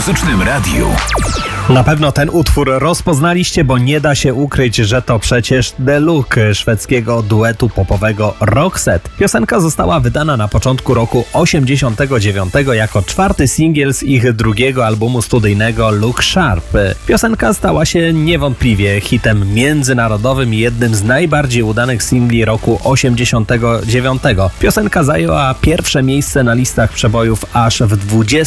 Muzycznym Radiu. Na pewno ten utwór rozpoznaliście, bo nie da się ukryć, że to przecież The Look szwedzkiego duetu popowego Roxette. Piosenka została wydana na początku roku 89 jako czwarty singiel z ich drugiego albumu studyjnego Look Sharp. Piosenka stała się niewątpliwie hitem międzynarodowym i jednym z najbardziej udanych singli roku 89. Piosenka zajęła pierwsze miejsce na listach przebojów aż w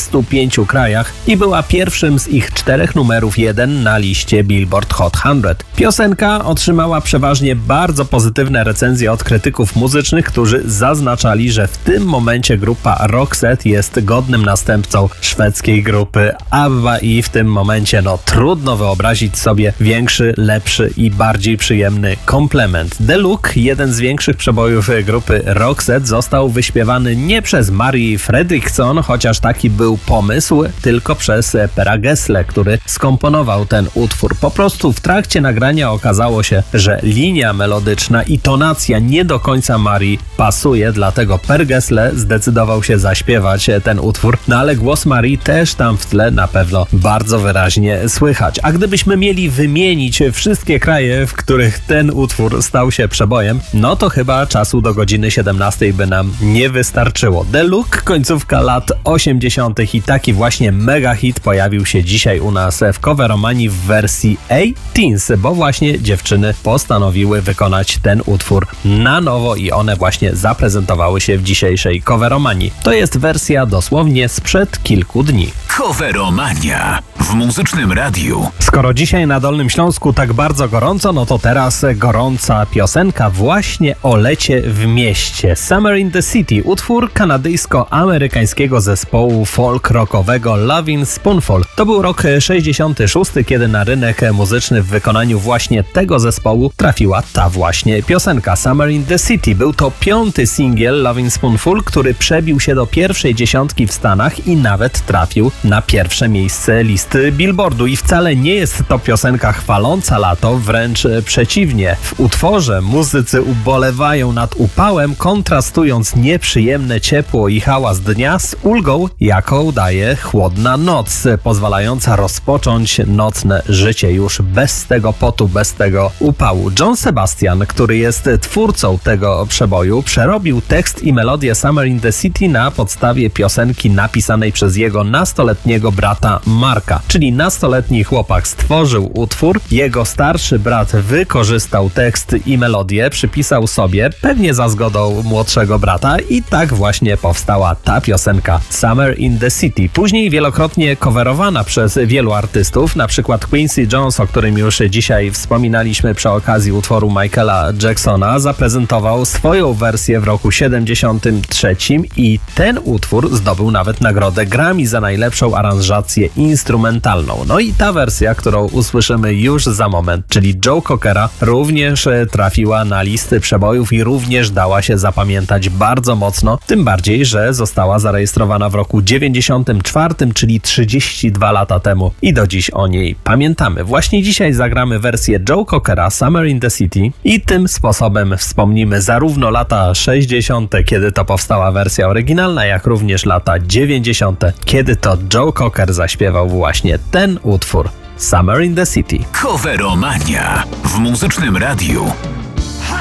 25 krajach i była pierwszym z ich 4 numerów 1 na liście Billboard Hot 100. Piosenka otrzymała przeważnie bardzo pozytywne recenzje od krytyków muzycznych, którzy zaznaczali, że w tym momencie grupa Roxette jest godnym następcą szwedzkiej grupy ABBA i w tym momencie trudno wyobrazić sobie większy, lepszy i bardziej przyjemny komplement. The Look, jeden z większych przebojów grupy Roxette, został wyśpiewany nie przez Marie Fredriksson, chociaż taki był pomysł, tylko przez Pera Gessle, który skomponował ten utwór. Po prostu w trakcie nagrania okazało się, że linia melodyczna i tonacja nie do końca Marii pasuje, dlatego Per Gessle zdecydował się zaśpiewać ten utwór, ale głos Marii też tam w tle na pewno bardzo wyraźnie słychać. A gdybyśmy mieli wymienić wszystkie kraje, w których ten utwór stał się przebojem, to chyba czasu do godziny 17 by nam nie wystarczyło. The Look, końcówka lat 80. i taki właśnie mega hit pojawił się dzisiaj u nas w coveromanii w wersji A-Teens, bo właśnie dziewczyny postanowiły wykonać ten utwór na nowo i one właśnie zaprezentowały się w dzisiejszej coveromanii. To jest wersja dosłownie sprzed kilku dni. Coveromania w Muzycznym Radiu. Skoro dzisiaj na Dolnym Śląsku tak bardzo gorąco, to teraz gorąca piosenka właśnie o lecie w mieście. Summer in the City, utwór kanadyjsko-amerykańskiego zespołu folk-rockowego Lovin' Spoonful. To był rok 66, kiedy na rynek muzyczny w wykonaniu właśnie tego zespołu trafiła ta właśnie piosenka Summer in the City. Był to 5. singiel Lovin' Spoonful, który przebił się do pierwszej dziesiątki w Stanach i nawet trafił na pierwsze miejsce listy Billboardu. I wcale nie jest to piosenka chwaląca lato, wręcz przeciwnie. W utworze muzycy ubolewają nad upałem, kontrastując nieprzyjemne ciepło i hałas dnia z ulgą, jaką daje chłodna noc, pozwalająca rozpocząć nocne życie już bez tego potu, bez tego upału. John Sebastian, który jest twórcą tego przeboju, przerobił tekst i melodię Summer in the City na podstawie piosenki napisanej przez jego nastoletniego brata Marka. Czyli nastoletni chłopak stworzył utwór, jego starszy brat wykorzystał tekst i melodię, przypisał sobie, pewnie za zgodą młodszego brata, i tak właśnie powstała ta piosenka Summer in the City. Później wielokrotnie coverowana przez wielu artystów, na przykład Quincy Jones, o którym już dzisiaj wspominaliśmy przy okazji utworu Michaela Jacksona, zaprezentował swoją wersję w roku 73 i ten utwór zdobył nawet nagrodę Grammy za najlepszą aranżację instrumentalną. I ta wersja, którą usłyszymy już za moment, czyli Joe Cockera, również trafiła na listy przebojów i również dała się zapamiętać bardzo mocno, tym bardziej, że została zarejestrowana w roku 94, czyli 32 lata temu i do dziś o niej pamiętamy. Właśnie dzisiaj zagramy wersję Joe Cockera Summer in the City i tym sposobem wspomnimy zarówno lata 60., kiedy to powstała wersja oryginalna, jak również lata 90., kiedy to Joe Cocker zaśpiewał właśnie ten utwór Summer in the City. Coveromania w Muzycznym Radiu.